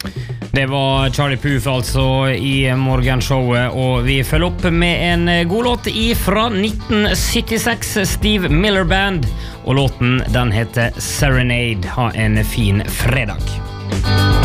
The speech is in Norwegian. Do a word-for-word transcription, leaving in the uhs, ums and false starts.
Det var Charlie Puth altså i morgenshowet, og vi følger opp med en god låt fra nitten syttiseks, Steve Miller Band, og låten den heter Serenade. Ha en fin fredag.